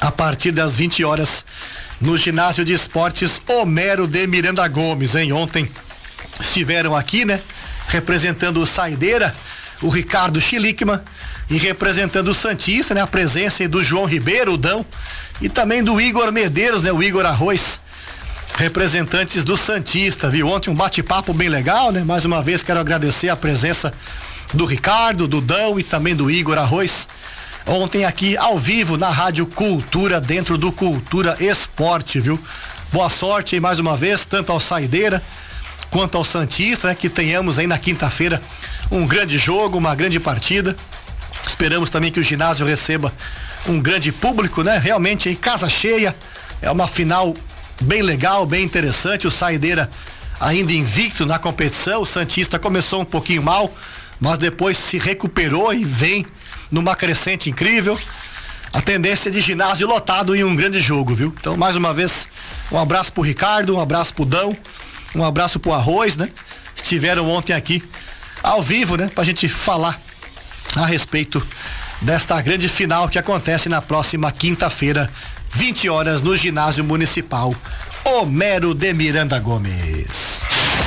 a partir das 20 horas no ginásio de esportes Homero de Miranda Gomes, hein? Ontem estiveram aqui, né? Representando o Saideira, o Ricardo Schlickman, e representando o Santista, né? A presença do João Ribeiro, o Dão, e também do Igor Medeiros, né? O Igor Arroz, representantes do Santista, viu? Ontem um bate-papo bem legal, né? Mais uma vez quero agradecer a presença do Ricardo, do Dão e também do Igor Arroz. Ontem aqui ao vivo na Rádio Cultura, dentro do Cultura Esporte, viu? Boa sorte aí mais uma vez, tanto ao Saideira quanto ao Santista, né? Que tenhamos aí na quinta-feira um grande jogo, uma grande partida. Esperamos também que o ginásio receba um grande público, né? Realmente aí casa cheia, é uma final bem legal, bem interessante. O Saideira ainda invicto na competição, o Santista começou um pouquinho mal, mas depois se recuperou e vem numa crescente incrível. A tendência de ginásio lotado em um grande jogo, viu? Então, mais uma vez, um abraço pro Ricardo, um abraço pro Dão, um abraço pro Arroz, né? Estiveram ontem aqui ao vivo, né? Pra gente falar a respeito desta grande final que acontece na próxima quinta-feira, 20 horas, no ginásio municipal Homero de Miranda Gomes.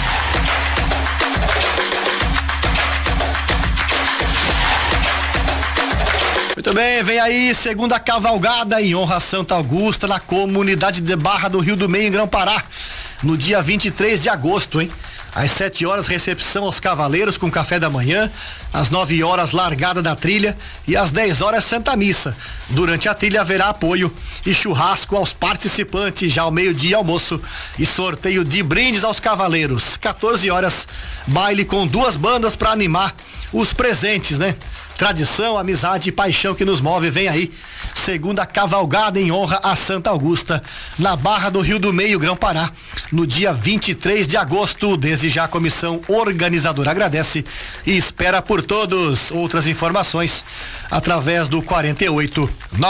Muito bem, vem aí segunda cavalgada em honra a Santa Augusta na comunidade de Barra do Rio do Meio, em Grão-Pará, no dia 23 de agosto, hein? Às 7 horas, recepção aos cavaleiros com café da manhã. Às 9 horas, largada da trilha. E às 10 horas, Santa Missa. Durante a trilha haverá apoio e churrasco aos participantes. Já ao meio-dia, almoço e sorteio de brindes aos cavaleiros. 14 horas, baile com 2 bandas para animar os presentes, né? Tradição, amizade e paixão que nos move. Vem aí, segunda cavalgada em honra a Santa Augusta, na Barra do Rio do Meio, Grão-Pará, no dia 23 de agosto. Desde já a comissão organizadora agradece e espera por todos. Outras informações através do 48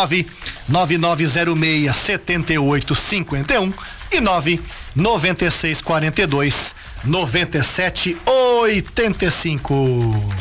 99906 7851 e 99642 9785.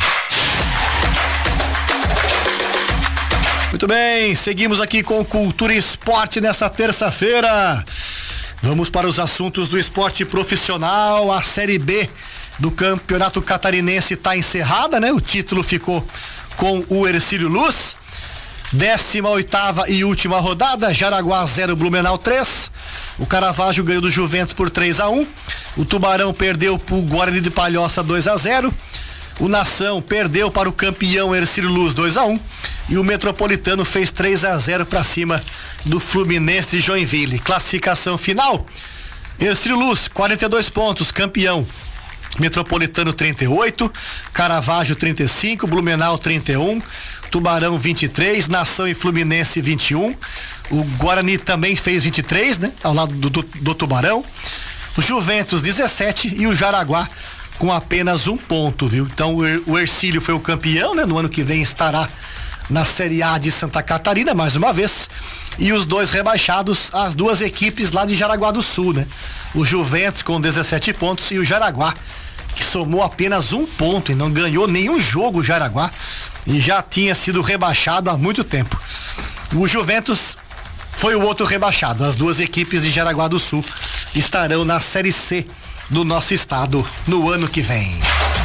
Muito bem, seguimos aqui com Cultura e Esporte nessa terça-feira. Vamos para os assuntos do esporte profissional. A Série B do Campeonato Catarinense está encerrada, né? O título ficou com o Hercílio Luz. 18ª e última rodada, Jaraguá 0, Blumenau 3. O Caravaggio ganhou do Juventus por 3-1. O Tubarão perdeu para o Guarani de Palhoça 2-0. O Nação perdeu para o campeão Hercílio Luz 2-1. E o Metropolitano fez 3-0 para cima do Fluminense de Joinville. Classificação final: Hercílio Luz 42 pontos, campeão. Metropolitano 38, Caravaggio 35, Blumenau 31, Tubarão 23, Nação e Fluminense 21. O Guarani também fez 23, né? Ao lado do Tubarão. O Juventus 17 e o Jaraguá com apenas 1 ponto, viu? Então o Hercílio foi o campeão, né? No ano que vem estará na Série A de Santa Catarina, mais uma vez. E os 2 rebaixados, as 2 equipes lá de Jaraguá do Sul, né? O Juventus com 17 pontos e o Jaraguá, que somou apenas 1 ponto e não ganhou nenhum jogo, o Jaraguá, e já tinha sido rebaixado há muito tempo. O Juventus foi o outro rebaixado. As 2 equipes de Jaraguá do Sul estarão na Série C do nosso estado no ano que vem.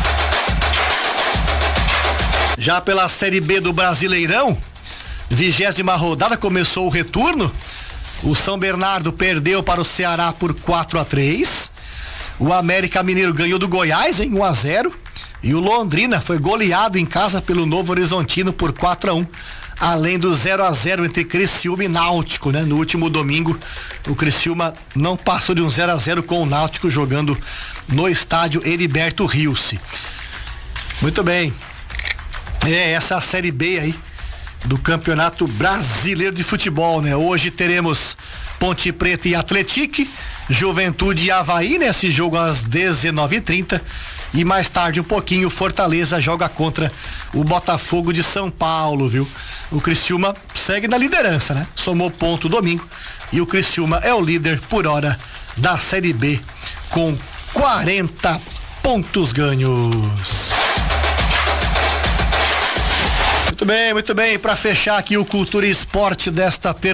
Já pela Série B do Brasileirão, 20ª rodada, começou o retorno. O São Bernardo perdeu para o Ceará por 4-3. O América Mineiro ganhou do Goiás em 1-0. E o Londrina foi goleado em casa pelo Novo Horizontino por 4-1. Além do 0-0 entre Criciúma e Náutico, né? No último domingo, o Criciúma não passou de um 0-0 com o Náutico jogando no estádio Heriberto Rilse. Muito bem. Essa é a Série B aí do Campeonato Brasileiro de Futebol, né? Hoje teremos Ponte Preta e Atlético, Juventude e Avaí, nesse jogo às 19h30. E mais tarde um pouquinho, Fortaleza joga contra o Botafogo de São Paulo, viu? O Criciúma segue na liderança, né? Somou ponto domingo e o Criciúma é o líder por hora da Série B com 40 pontos ganhos. Muito bem, para fechar aqui o Cultura e Esporte desta terça.